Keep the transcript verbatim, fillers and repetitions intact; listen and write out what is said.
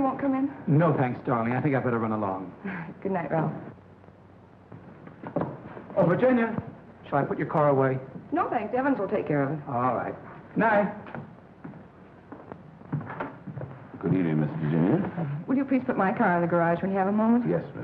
won't come in? No, thanks, darling. I think I better run along. Good night, Ralph. Oh, Virginia, shall I put your car away? No, thanks. Evans will take care of it. All right. Night. Good evening, Miss Virginia. Will you please put my car in the garage when you have a moment? Yes, Miss.